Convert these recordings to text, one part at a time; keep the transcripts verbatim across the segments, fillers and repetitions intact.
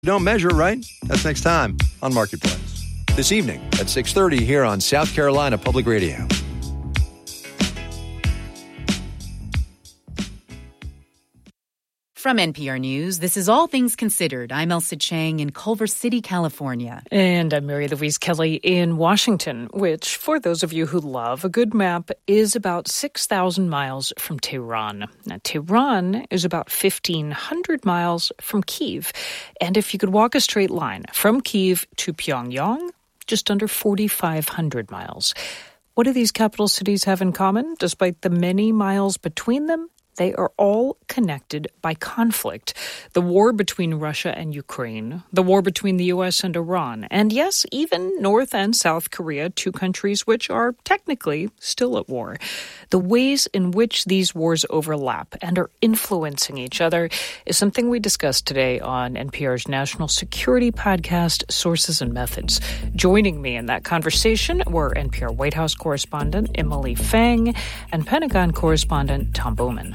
Don't measure, right? That's next time on Marketplace. This evening at six thirty here on South Carolina Public Radio. From N P R News, this is All Things Considered. I'm Elsa Chang in Culver City, California. And I'm Mary Louise Kelly in Washington, which, for those of you who love a good map, is about six thousand miles from Tehran. Now, Tehran is about fifteen hundred miles from Kyiv. And if you could walk a straight line from Kyiv to Pyongyang, just under forty-five hundred miles. What do these capital cities have in common? Despite the many miles between them, they are all connected by conflict. The war between Russia and Ukraine, the war between the U S and Iran, and yes, even North and South Korea, two countries which are technically still at war. The ways in which these wars overlap and are influencing each other is something we discussed today on N P R's national security podcast, Sources and Methods. Joining me in that conversation were N P R White House correspondent Emily Feng and Pentagon correspondent Tom Bowman.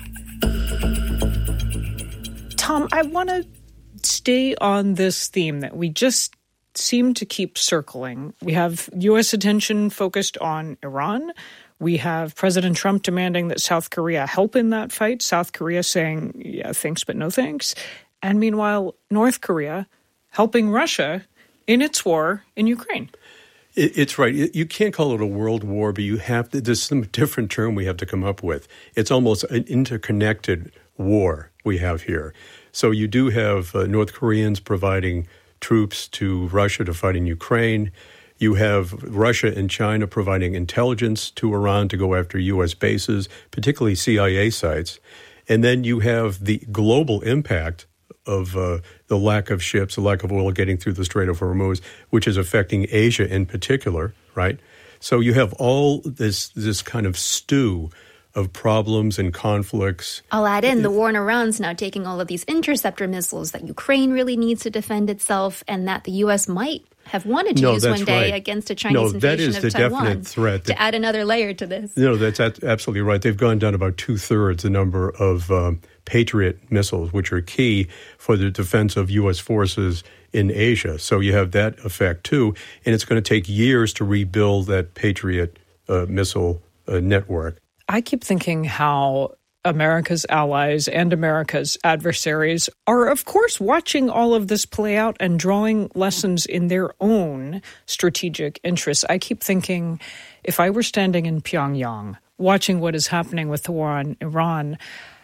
Tom, I want to stay on this theme that we just seem to keep circling. We have U S attention focused on Iran. We have President Trump demanding that South Korea help in that fight. South Korea saying, yeah, thanks, but no thanks. And meanwhile, North Korea helping Russia in its war in Ukraine. It's right. You can't call it a world war, but you have to, there's some different term we have to come up with. It's almost an interconnected war we have here. So you do have uh, North Koreans providing troops to Russia to fight in Ukraine. You have Russia and China providing intelligence to Iran to go after U S bases, particularly C I A sites. And then you have the global impact of uh, the lack of ships, the lack of oil getting through the Strait of Hormuz, which is affecting Asia in particular, right? So you have all this this kind of stew of problems and conflicts. I'll add in the war in Iran's now taking all of these interceptor missiles that Ukraine really needs to defend itself and that the U S might have wanted to no, use one day right. against a Chinese no, invasion that is of the Taiwan. Definite threat that, to add another layer to this. No, that's absolutely right. They've gone down about two-thirds the number of um, Patriot missiles, which are key for the defense of U S forces in Asia. So you have that effect, too. And it's going to take years to rebuild that Patriot uh, missile uh, network. I keep thinking how America's allies and America's adversaries are, of course, watching all of this play out and drawing lessons in their own strategic interests. I keep thinking, if I were standing in Pyongyang, watching what is happening with the war on Iran,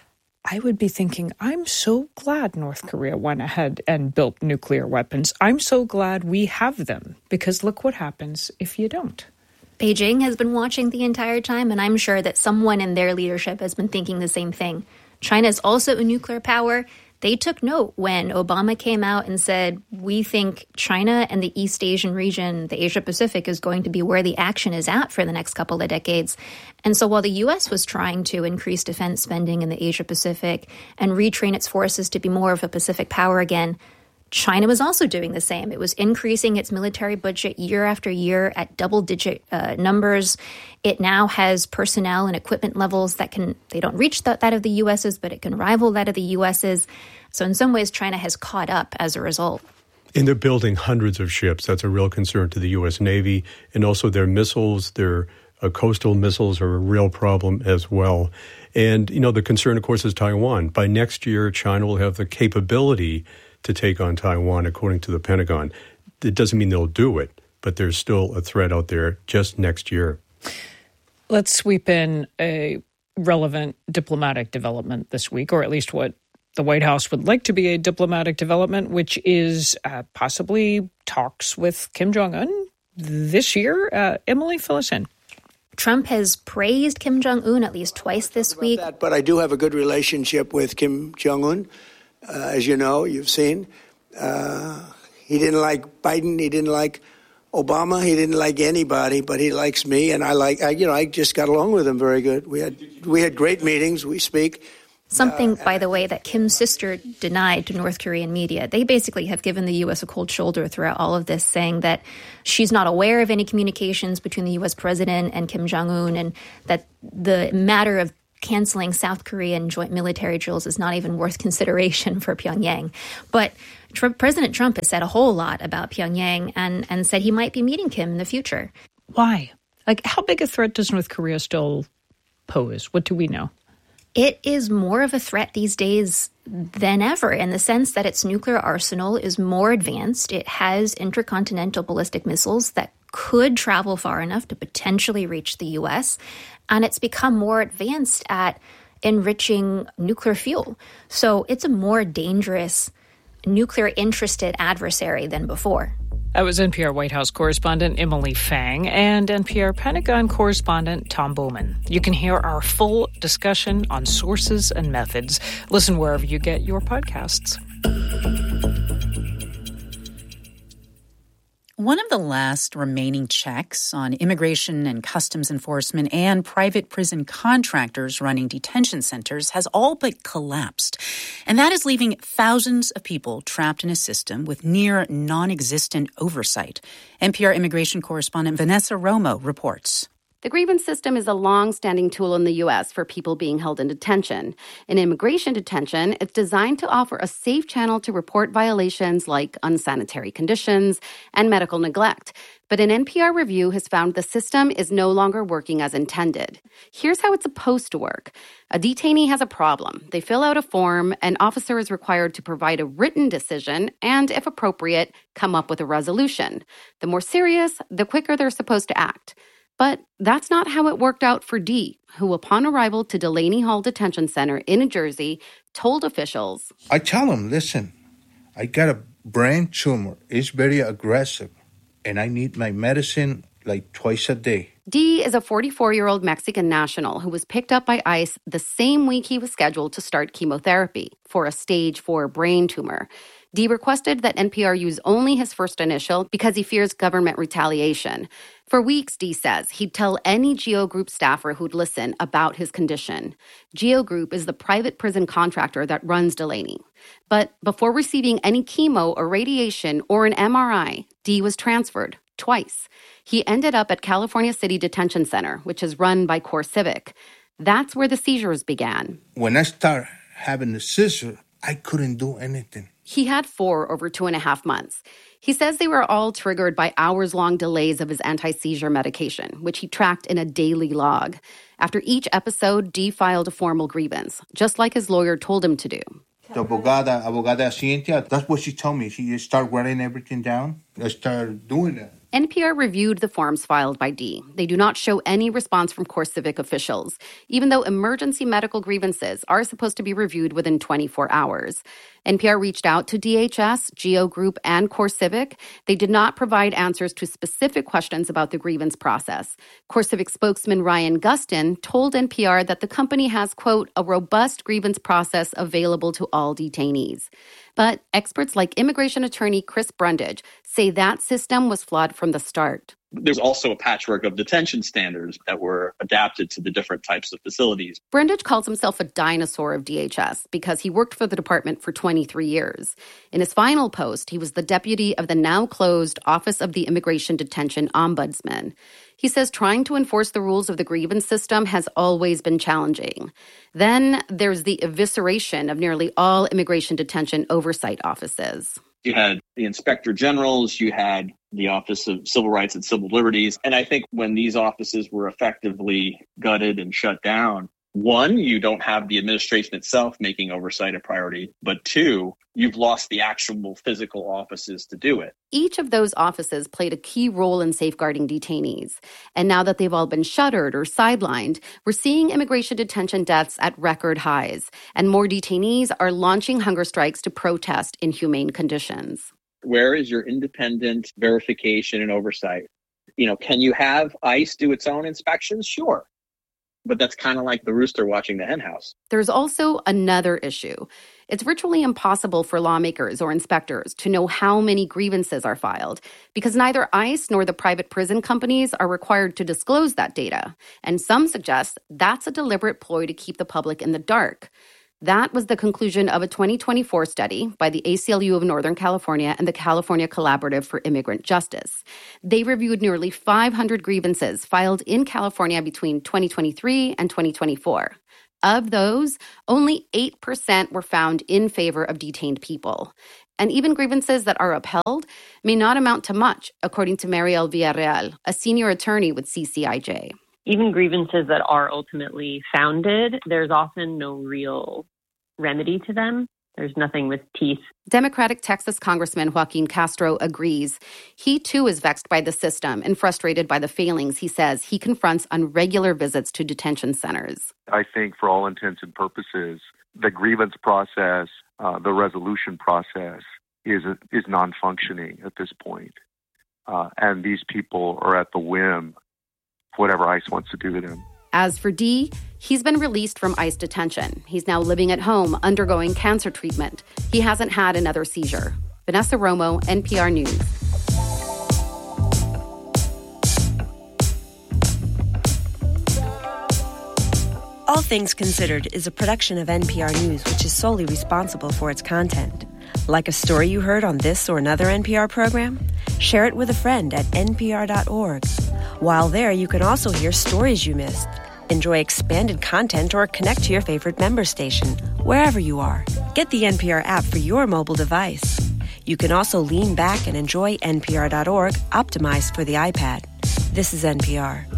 I would be thinking, I'm so glad North Korea went ahead and built nuclear weapons. I'm so glad we have them, because look what happens if you don't. Beijing has been watching the entire time, and I'm sure that someone in their leadership has been thinking the same thing. China is also a nuclear power. They took note when Obama came out and said, we think China and the East Asian region, the Asia-Pacific, is going to be where the action is at for the next couple of decades. And so while the U S was trying to increase defense spending in the Asia-Pacific and retrain its forces to be more of a Pacific power again, China was also doing the same. It was increasing its military budget year after year at double-digit uh, numbers. It now has personnel and equipment levels that can, they don't reach that, that of the U S's, but it can rival that of the U S's. So in some ways, China has caught up as a result. And they're building hundreds of ships. That's a real concern to the U S. Navy. And also their missiles, their uh, coastal missiles are a real problem as well. And, you know, the concern, of course, is Taiwan. By next year, China will have the capability to take on Taiwan, according to the Pentagon. It doesn't mean they'll do it, but there's still a threat out there just next year. Let's sweep in a relevant diplomatic development this week, or at least what the White House would like to be a diplomatic development, which is uh, possibly talks with Kim Jong-un this year. Uh, Emily, fill us in. Trump has praised Kim Jong-un at least twice this week. That, but I do have a good relationship with Kim Jong-un. Uh, as you know, you've seen. Uh, he didn't like Biden. He didn't like Obama. He didn't like anybody, but he likes me, and I like. I, you know, I just got along with him very good. We had we had great meetings. We speak. Something, uh, by the way, that Kim's sister denied to North Korean media. They basically have given the U S a cold shoulder throughout all of this, saying that she's not aware of any communications between the U S president and Kim Jong-un, and that the matter of canceling South Korean joint military drills is not even worth consideration for Pyongyang. But Trump, President Trump has said a whole lot about Pyongyang and, and said he might be meeting Kim in the future. Why? Like, how big a threat does North Korea still pose? What do we know? It is more of a threat these days than ever in the sense that its nuclear arsenal is more advanced. It has intercontinental ballistic missiles that could travel far enough to potentially reach the U S, and it's become more advanced at enriching nuclear fuel. So it's a more dangerous nuclear-interested adversary than before. That was N P R White House correspondent Emily Fang and N P R Pentagon correspondent Tom Bowman. You can hear our full discussion on sources and methods. Listen wherever you get your podcasts. One of the last remaining checks on immigration and customs enforcement and private prison contractors running detention centers has all but collapsed. And that is leaving thousands of people trapped in a system with near non-existent oversight. N P R immigration correspondent Vanessa Romo reports. The grievance system is a long-standing tool in the U S for people being held in detention. In immigration detention, it's designed to offer a safe channel to report violations like unsanitary conditions and medical neglect. But an N P R review has found the system is no longer working as intended. Here's how it's supposed to work. A detainee has a problem. They fill out a form. An officer is required to provide a written decision and, if appropriate, come up with a resolution. The more serious, the quicker they're supposed to act. But that's not how it worked out for Dee, who upon arrival to Delaney Hall Detention Center in New Jersey, told officials, I tell them, listen, I got a brain tumor. It's very aggressive, and I need my medicine like twice a day. Dee is a forty-four-year-old Mexican national who was picked up by ICE the same week he was scheduled to start chemotherapy for a stage four brain tumor. Dee requested that N P R use only his first initial because he fears government retaliation. For weeks, Dee says, he'd tell any GEO Group staffer who'd listen about his condition. GEO Group is the private prison contractor that runs Delaney. But before receiving any chemo or radiation or an M R I, Dee was transferred twice. He ended up at California City Detention Center, which is run by CoreCivic. That's where the seizures began. When I started having the seizure, I couldn't do anything. He had four over two and a half months. He says they were all triggered by hours-long delays of his anti-seizure medication, which he tracked in a daily log. After each episode, Dee filed a formal grievance, just like his lawyer told him to do. The abogada, abogada Cynthia, that's what she told me. She started writing everything down. I started doing that. N P R reviewed the forms filed by Dee. They do not show any response from CoreCivic officials, even though emergency medical grievances are supposed to be reviewed within twenty-four hours. N P R reached out to D H S, GEO Group, and CoreCivic. They did not provide answers to specific questions about the grievance process. CoreCivic spokesman Ryan Gustin told N P R that the company has, quote, a robust grievance process available to all detainees. But experts like immigration attorney Chris Brundage say that system was flawed from the start. There's also a patchwork of detention standards that were adapted to the different types of facilities. Brundage calls himself a dinosaur of D H S because he worked for the department for twenty-three years. In his final post, he was the deputy of the now-closed Office of the Immigration Detention Ombudsman. He says trying to enforce the rules of the grievance system has always been challenging. Then there's the evisceration of nearly all immigration detention oversight offices. You had the inspector generals, you had the Office of Civil Rights and Civil Liberties. And I think when these offices were effectively gutted and shut down, one, you don't have the administration itself making oversight a priority. But two, you've lost the actual physical offices to do it. Each of those offices played a key role in safeguarding detainees. And now that they've all been shuttered or sidelined, we're seeing immigration detention deaths at record highs. And more detainees are launching hunger strikes to protest inhumane conditions. Where is your independent verification and oversight? You know, can you have ICE do its own inspections? Sure. But that's kind of like the rooster watching the hen house. There's also another issue. It's virtually impossible for lawmakers or inspectors to know how many grievances are filed because neither ICE nor the private prison companies are required to disclose that data. And some suggest that's a deliberate ploy to keep the public in the dark. That was the conclusion of a twenty twenty-four study by the A C L U of Northern California and the California Collaborative for Immigrant Justice. They reviewed nearly five hundred grievances filed in California between twenty twenty-three and twenty twenty-four. Of those, only eight percent were found in favor of detained people. And even grievances that are upheld may not amount to much, according to Mariel Villarreal, a senior attorney with C C I J. Even grievances that are ultimately founded, there's often no real remedy to them. There's nothing with teeth. Democratic Texas Congressman Joaquin Castro agrees. He, too, is vexed by the system and frustrated by the failings he says he confronts on regular visits to detention centers. I think for all intents and purposes, the grievance process, uh, the resolution process is is non-functioning at this point. Uh, and these people are at the whim of whatever ICE wants to do to them. As for D, he's been released from ICE detention. He's now living at home, undergoing cancer treatment. He hasn't had another seizure. Vanessa Romo, N P R News. All Things Considered is a production of N P R News, which is solely responsible for its content. Like a story you heard on this or another N P R program? Share it with a friend at N P R dot org. While there, you can also hear stories you missed, enjoy expanded content, or connect to your favorite member station, wherever you are. Get the N P R app for your mobile device. You can also lean back and enjoy N P R dot org, optimized for the iPad. This is N P R.